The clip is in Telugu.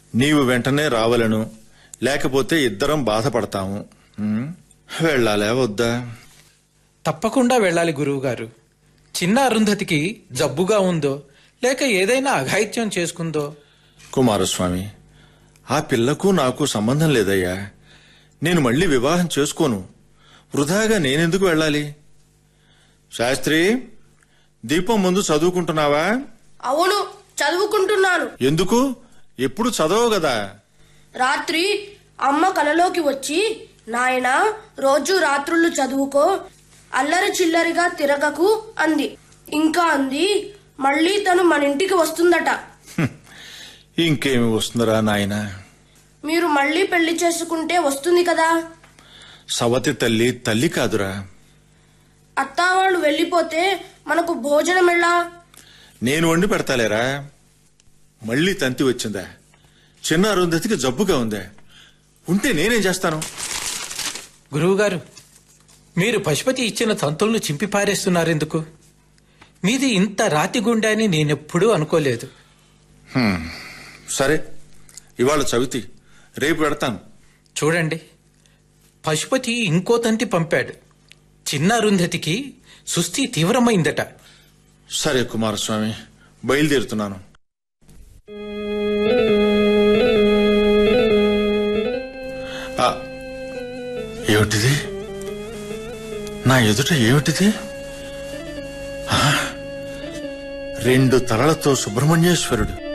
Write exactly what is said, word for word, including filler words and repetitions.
నీవు వెంటనే రావలను, లేకపోతే ఇద్దరం బాధపడతాము. వెళ్ళాలా వద్దా? తప్పకుండా వెళ్ళాలి గురువుగారు. చిన్న అరుంధతికి జబ్బుగా ఉందో లేక ఏదైనా అఘాయిత్యం చేసుకుందో? కుమారస్వామి, ఆ పిల్లకు నాకు సంబంధం లేదయ్యా. నేను మళ్ళీ వివాహం చేసుకోను. వృధాగా నేనెందుకు వెళ్ళాలి? శాస్త్రి, దీపం ముందు చదువుకుంటున్నావా? అవును, చదువుకుంటున్నాను. ఎందుకు? ఎప్పుడు చదవవు గదా. రాత్రి అమ్మ కలలోకి వచ్చి, నాయనా రోజు రాత్రుళ్ళు చదువుకో, అల్లరి చిల్లరిగా తిరగకు అంది. ఇంకా అంది, మళ్ళీ తను మన ఇంటికి వస్తుందట. ఇంకేమి వస్తుందరా నాయనా? మీరు మళ్ళీ పెళ్లి చేసుకుంటే వస్తుంది కదా. సవతి తల్లి తల్లి కాదురా. అత్తా వాళ్ళు వెళ్ళిపోతే మనకు భోజనం ఎలా? నేను వండి పెడతాలేరా. మళ్ళీ తంతి వచ్చిందా? చిన్న అరుంధతికి జబ్బుగా ఉందా? ఉంటే నేనేం చేస్తాను? గురువుగారు, మీరు పశుపతి ఇచ్చిన తంతులను చింపి పారేస్తున్నారెందుకు? మీది ఇంత రాతి గుండె అని నేనెప్పుడూ అనుకోలేదు. సరే, ఇవాళ చవితి, రేపు పెడతాను. చూడండి, పశుపతి ఇంకో తంతి పంపాడు. చిన్న అరుంధతికి సుస్థి తీవ్రమైందట. సరే కుమారస్వామి, బయలుదేరుతున్నాను. ఏమిటిది? నా ఎదుట ఏమిటిది? రెండు తలలతో సుబ్రహ్మణ్యేశ్వరుడు.